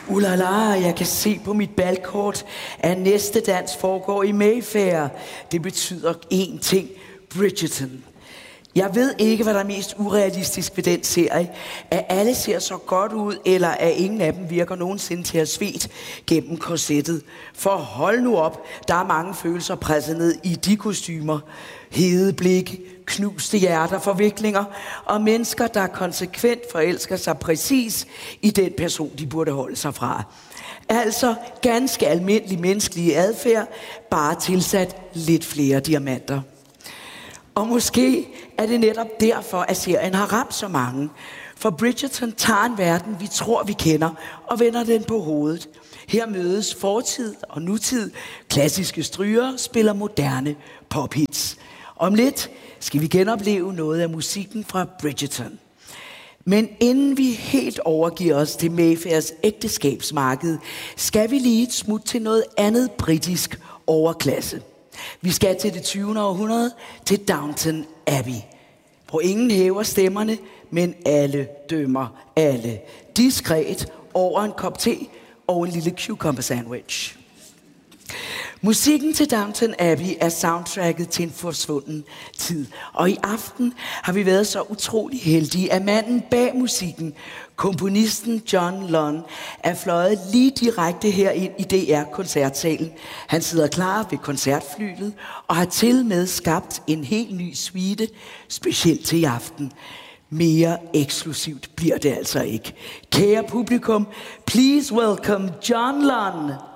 Ulala, jeg kan se på mit balkort, at næste dans foregår i Mayfair. Det betyder én ting: Bridgerton. Jeg ved ikke, hvad der er mest urealistisk ved den serie. At alle ser så godt ud, eller at ingen af dem virker nogensinde til at svedt gennem korsettet. For hold nu op, der er mange følelser presset ned i de kostymer. Hede blik, knuste hjerter, forviklinger og mennesker, der konsekvent forelsker sig præcis i den person, de burde holde sig fra. Altså ganske almindelig menneskelig adfærd, bare tilsat lidt flere diamanter. Og måske er det netop derfor, at serien har ramt så mange. For Bridgerton tager en verden, vi tror, vi kender, og vender den på hovedet. Her mødes fortid og nutid. Klassiske strygere spiller moderne pophits. Om lidt skal vi genopleve noget af musikken fra Bridgerton. Men inden vi helt overgiver os til Mayfairs ægteskabsmarked, skal vi lige et smut til noget andet britisk overklasse. Vi skal til det 20. århundrede, til Downton Abbey, hvor ingen hæver stemmerne, men alle dømmer alle. Diskret over en kop te og en lille cucumber sandwich. Musikken til Downton Abbey er soundtracket til en forsvunden tid. Og i aften har vi været så utrolig heldige, at manden bag musikken, komponisten John Lunn, er fløjet lige direkte her ind i DR-koncertsalen. Han sidder klar ved koncertflylet og har til med skabt en helt ny suite, specielt til i aften. Mere eksklusivt bliver det altså ikke. Kære publikum, please welcome John Lunn.